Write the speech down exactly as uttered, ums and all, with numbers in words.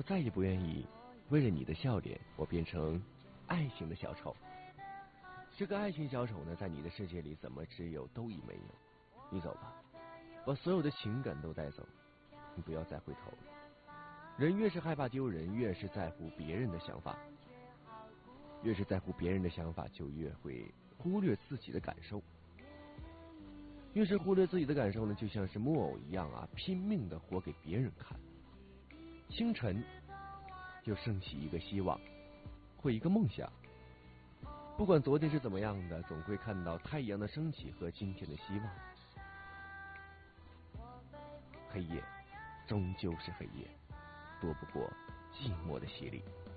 我再也不愿意为了你的笑脸，我变成爱情的小丑。这个爱情小丑呢，在你的世界里怎么只有都已没有？你走吧，把所有的情感都带走，你不要再回头了。人越是害怕丢人，越是在乎别人的想法，越是在乎别人的想法，就越会忽略自己的感受。越是忽略自己的感受呢，就像是木偶一样啊，拼命的活给别人看。清晨就升起一个希望或一个梦想，不管昨天是怎么样的，总会看到太阳的升起和今天的希望。黑夜终究是黑夜，躲不过寂寞的洗礼。